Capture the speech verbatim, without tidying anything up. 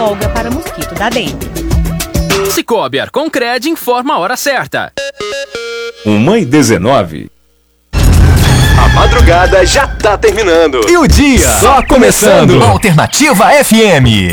folga para mosquito da dengue. Cicobi Arconcred informa a hora certa. uma e dezenove. A madrugada já tá terminando. E o dia só começando. Alternativa F M.